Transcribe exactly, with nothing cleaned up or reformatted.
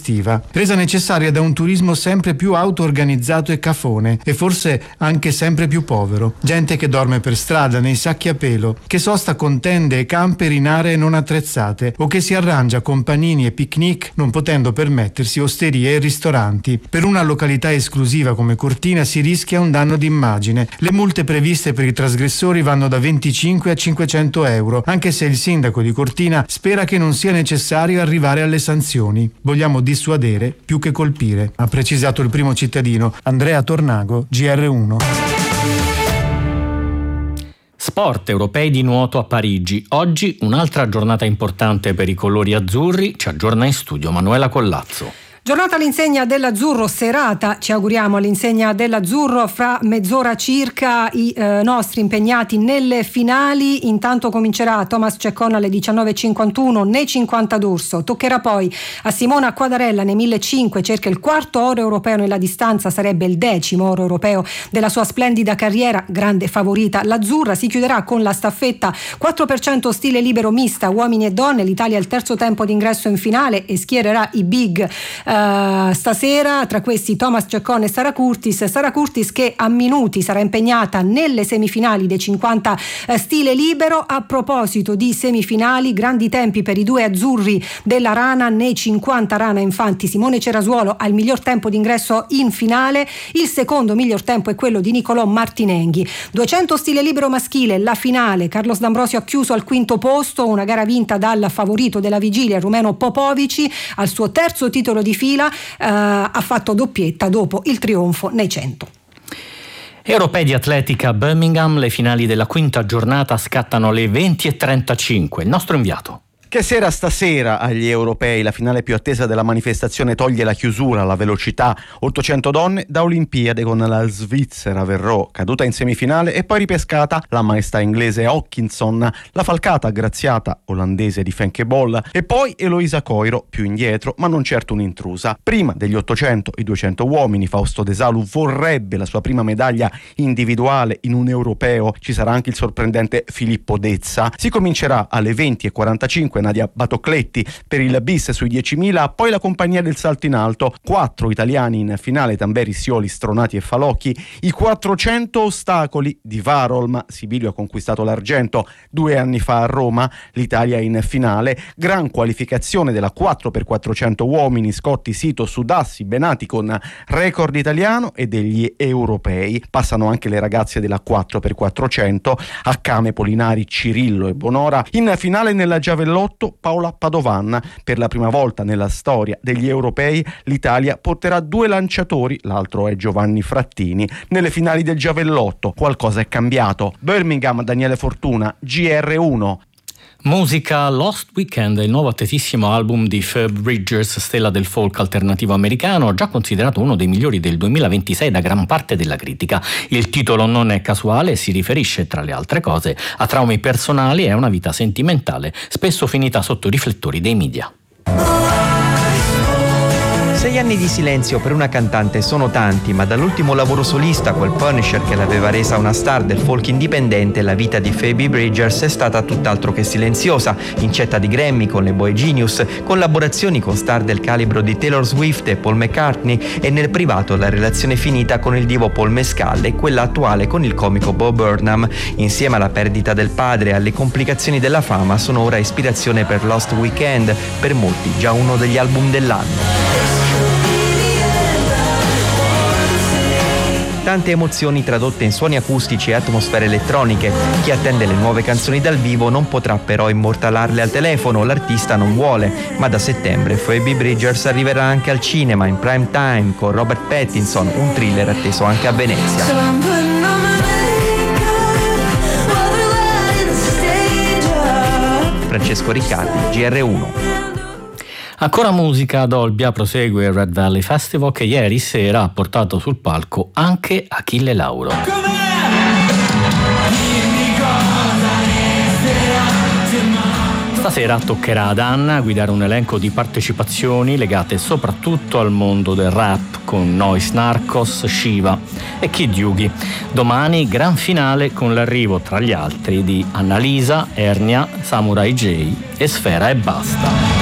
estiva, resa necessaria da un turismo sempre più auto-organizzato e cafone, e forse anche sempre più povero. Gente che dorme per strada, nei sacchi a pelo, che sosta con tende e camper in aree non attrezzate, o che si arrangia con panini e picnic non potendo permettersi osterie e ristoranti. Per una località esclusiva come Cortina si rischia un danno d'immagine. Le multe previste per i trasgressori vanno da venticinque a cinquecento euro, anche se il sindaco di Cortina spera che non sia necessario arrivare alle sanzioni. Vogliamo dissuadere più che colpire, ha precisato il primo cittadino. Andrea Tornago, G R uno. Sport europei di nuoto a Parigi. Oggi un'altra giornata importante per i colori azzurri. Ci aggiorna in studio Manuela Collazzo. Giornata all'insegna dell'azzurro, serata, ci auguriamo, all'insegna dell'azzurro. Fra mezz'ora circa i eh, nostri impegnati nelle finali. Intanto comincerà Thomas Ceccon alle diciannove e cinquantuno nei cinquanta d'orso. Toccherà poi a Simona Quadarella nei millecinquecento, cerca il quarto oro europeo nella distanza, sarebbe il decimo oro europeo della sua splendida carriera, grande favorita l'azzurra. Si chiuderà con la staffetta quattro per cento stile libero mista, uomini e donne. L'Italia ha il terzo tempo d'ingresso in finale e schiererà i big Uh, stasera, tra questi Thomas Ceccon e Sara Curtis. Sara Curtis che a minuti sarà impegnata nelle semifinali dei cinquanta uh, stile libero. A proposito di semifinali, grandi tempi per i due azzurri della Rana nei cinquanta Rana. Infatti Simone Cerasuolo ha il miglior tempo d'ingresso in finale, il secondo miglior tempo è quello di Nicolò Martinenghi. duecento stile libero maschile, la finale, Carlos D'Ambrosio ha chiuso al quinto posto, una gara vinta dal favorito della vigilia, il rumeno Popovici, al suo terzo titolo di fila, eh, ha fatto doppietta dopo il trionfo nei cento. Europei di atletica a Birmingham, le finali della quinta giornata scattano alle venti e trentacinque. Il nostro inviato. Che sera stasera agli europei, la finale più attesa della manifestazione toglie la chiusura, la velocità, ottocento donne da Olimpiade con la svizzera Verreaux, caduta in semifinale e poi ripescata la maestà inglese Hawkinson, la falcata aggraziata olandese di Fenke Bol e poi Eloisa Coiro, più indietro ma non certo un'intrusa. Prima degli ottocento i duecento uomini, Fausto De Salu vorrebbe la sua prima medaglia individuale in un europeo, ci sarà anche il sorprendente Filippo Dezza. Si comincerà alle venti e quarantacinque, Nadia Batocletti per il bis sui diecimila, poi la compagnia del salto in alto, quattro italiani in finale, Tamberi, Sioli, Stronati e Falocchi, i quattrocento ostacoli di Varolm, Sibilio ha conquistato l'argento due anni fa a Roma, l'Italia in finale, gran qualificazione della quattro per quattrocento uomini, Scotti, Sito, Sudassi, Benati con record italiano e degli europei, passano anche le ragazze della quattro per quattrocento, Accame, Polinari, Cirillo e Bonora, in finale nella giavellotto Paola Padovan. Per la prima volta nella storia degli europei l'Italia porterà due lanciatori, l'altro è Giovanni Frattini, nelle finali del giavellotto. Qualcosa è cambiato. Birmingham, Daniele Fortuna, G R uno. Musica. Lost Weekend, il nuovo attesissimo album di Phoebe Bridgers, stella del folk alternativo americano, già considerato uno dei migliori del duemilaventisei da gran parte della critica. Il titolo non è casuale e si riferisce, tra le altre cose, a traumi personali e a una vita sentimentale, spesso finita sotto i riflettori dei media. Sei anni di silenzio per una cantante sono tanti, ma dall'ultimo lavoro solista, quel Punisher che l'aveva resa una star del folk indipendente, la vita di Phoebe Bridgers è stata tutt'altro che silenziosa. Incetta di Grammy con le Boy Genius, collaborazioni con star del calibro di Taylor Swift e Paul McCartney, e nel privato la relazione finita con il divo Paul Mescal e quella attuale con il comico Bo Burnham. Insieme alla perdita del padre e alle complicazioni della fama sono ora ispirazione per Lost Weekend, per molti già uno degli album dell'anno. Tante emozioni tradotte in suoni acustici e atmosfere elettroniche. Chi attende le nuove canzoni dal vivo non potrà però immortalarle al telefono, l'artista non vuole, ma da settembre Phoebe Bridgers arriverà anche al cinema in prime time con Robert Pattinson, un thriller atteso anche a Venezia. Francesco Riccardi, G R uno. Ancora musica. Ad Olbia prosegue il Red Valley Festival che ieri sera ha portato sul palco anche Achille Lauro. Stasera toccherà ad Anna guidare un elenco di partecipazioni legate soprattutto al mondo del rap con Noise Narcos, Shiva e Kid Yugi. Domani gran finale con l'arrivo tra gli altri di Annalisa, Ernia, Samurai J e Sfera e Basta.